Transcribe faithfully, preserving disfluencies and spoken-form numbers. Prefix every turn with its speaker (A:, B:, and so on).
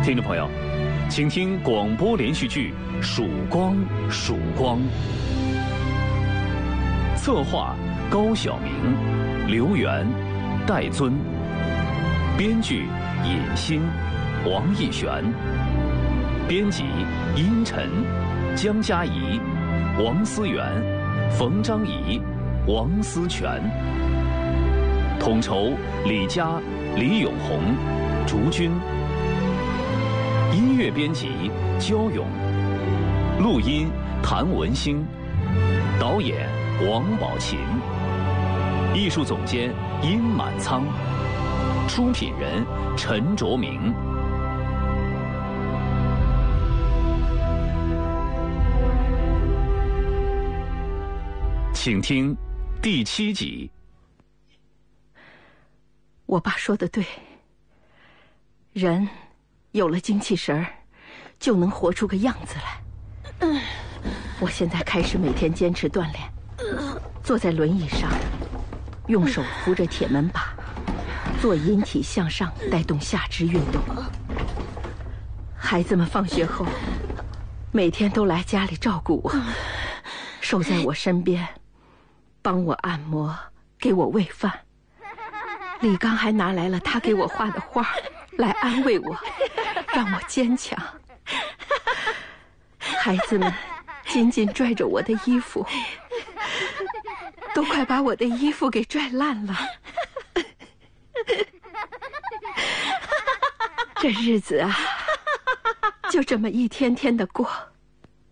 A: 听众朋友，请听广播连续剧《曙光曙光》，策划高晓明、刘源、戴尊，编剧尹欣、王艺璇，编辑殷晨、江嘉怡、王思源、冯章仪、王思全，统筹李佳、李永红、竹君。音乐编辑焦勇，录音谭文兴，导演王宝琴，艺术总监殷满仓，出品人陈卓明。请听第七集。
B: 我爸说的对，人有了精气神儿，就能活出个样子来。我现在开始每天坚持锻炼，坐在轮椅上，用手扶着铁门把，做引体向上带动下肢运动。孩子们放学后每天都来家里照顾我，守在我身边，帮我按摩，给我喂饭。李刚还拿来了他给我画的画来安慰我，让我坚强。孩子们紧紧拽着我的衣服，都快把我的衣服给拽烂了。这日子啊，就这么一天天的过。